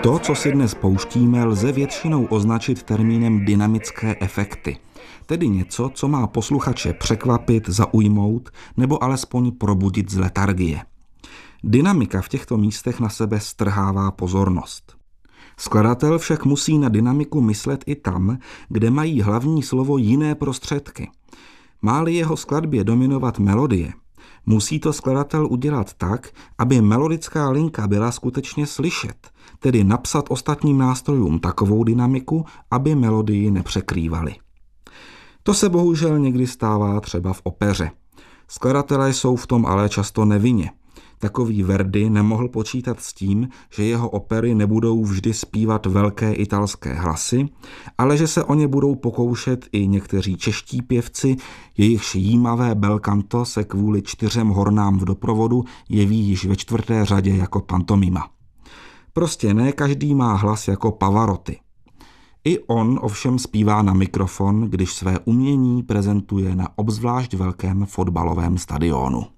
To, co si dnes pouštíme, lze většinou označit termínem dynamické efekty. Tedy něco, co má posluchače překvapit, zaujmout nebo alespoň probudit z letargie. Dynamika v těchto místech na sebe strhává pozornost. Skladatel však musí na dynamiku myslet i tam, kde mají hlavní slovo jiné prostředky. Má-li jeho skladbě dominovat melodie, musí to skladatel udělat tak, aby melodická linka byla skutečně slyšet, tedy napsat ostatním nástrojům takovou dynamiku, aby melodii nepřekrývaly. To se bohužel někdy stává třeba v opeře. Skladatelé jsou v tom ale často nevinně. Takový Verdi nemohl počítat s tím, že jeho opery nebudou vždy zpívat velké italské hlasy, ale že se o ně budou pokoušet i někteří čeští pěvci, jejichž jímavé bel canto se kvůli 4 hornám v doprovodu jeví již ve 4. řadě jako pantomima. Prostě ne každý má hlas jako Pavarotti. I on ovšem zpívá na mikrofon, když své umění prezentuje na obzvlášť velkém fotbalovém stadionu.